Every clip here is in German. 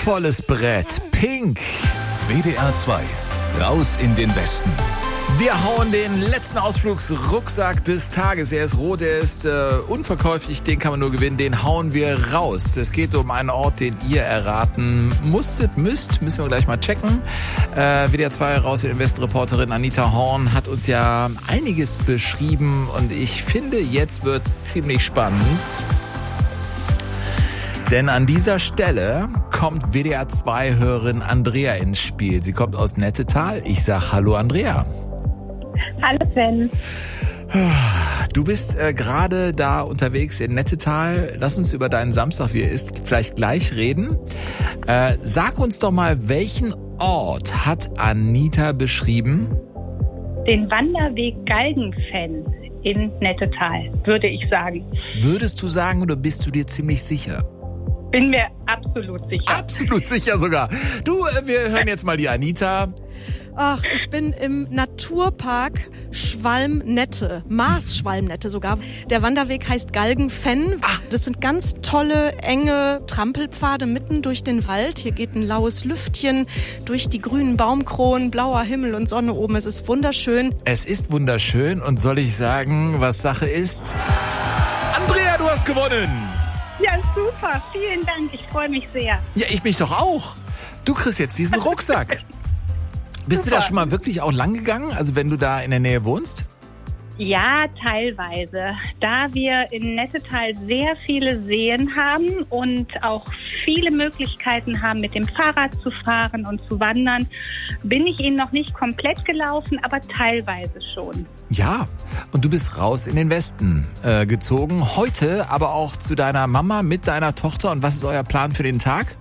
Volles Brett. Pink. WDR 2. Raus in den Westen. Wir hauen den letzten Ausflugsrucksack des Tages. Er ist rot, er ist unverkäuflich, den kann man nur gewinnen. Den hauen wir raus. Es geht um einen Ort, den ihr erraten müssen wir gleich mal checken. WDR 2 Raus in den Westen Reporterin Anita Horn hat uns ja einiges beschrieben und ich finde, jetzt wird's ziemlich spannend. Denn an dieser Stelle kommt WDR 2-Hörerin Andrea ins Spiel. Sie kommt aus Nettetal. Ich sag Hallo Andrea. Hallo Sven. Du bist gerade da unterwegs in Nettetal. Lass uns über deinen Samstag, wie er ist, vielleicht gleich reden. Sag uns doch mal, welchen Ort hat Anita beschrieben? Den Wanderweg Galgenfenn in Nettetal, würde ich sagen. Würdest du sagen oder bist du dir ziemlich sicher? Bin mir absolut sicher. Absolut sicher sogar. Du, wir hören jetzt mal die Anita. Ach, ich bin im Naturpark Schwalmnette, Maas-Schwalmnette sogar. Der Wanderweg heißt Galgenfenn. Das sind ganz tolle, enge Trampelpfade mitten durch den Wald. Hier geht ein laues Lüftchen durch die grünen Baumkronen, blauer Himmel und Sonne oben. Es ist wunderschön. Es ist wunderschön und soll ich sagen, was Sache ist? Andrea, du hast gewonnen! Ja, super. Vielen Dank. Ich freue mich sehr. Ja, ich mich doch auch. Du kriegst jetzt diesen Rucksack. Bist du da schon mal wirklich auch lang gegangen? Also wenn du da in der Nähe wohnst? Ja, teilweise. Da wir in Nettetal sehr viele Seen haben und auch viele Möglichkeiten haben, mit dem Fahrrad zu fahren und zu wandern, bin ich ihn noch nicht komplett gelaufen, aber teilweise schon. Ja, und du bist raus in den Westen gezogen. Heute aber auch zu deiner Mama mit deiner Tochter. Und was ist euer Plan für den Tag?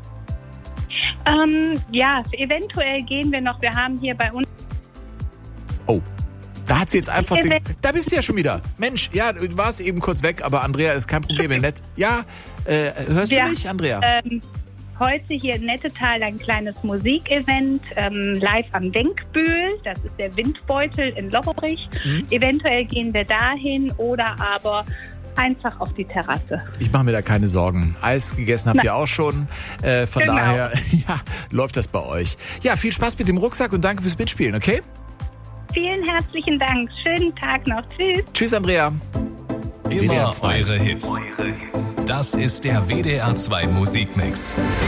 Ja, eventuell gehen wir noch. Wir haben hier bei uns... Oh, da hat sie jetzt einfach... Da bist du ja schon wieder. Mensch, ja, du warst eben kurz weg, aber Andrea ist kein Problem. Nett. Ja, hörst du mich, Andrea? Heute hier in Nettetal ein kleines Musikevent, live am Denkbühl. Das ist der Windbeutel in Lobberich. Eventuell gehen wir dahin oder aber... einfach auf die Terrasse. Ich mache mir da keine Sorgen. Eis gegessen habt ihr auch schon. Von daher ja, läuft das bei euch. Ja, viel Spaß mit dem Rucksack und danke fürs Mitspielen, okay? Vielen herzlichen Dank. Schönen Tag noch. Tschüss. Tschüss, Andrea. Immer eure Hits. Das ist der WDR 2 Musikmix.